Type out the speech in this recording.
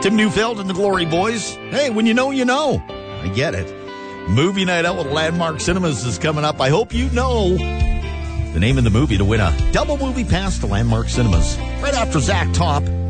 Tim Neufeld and the Glory Boys. Hey, when you know, you know. I get it. Movie night out with Landmark Cinemas is coming up. I hope you know the name of the movie to win a double movie pass to Landmark Cinemas. Right after Zach Top.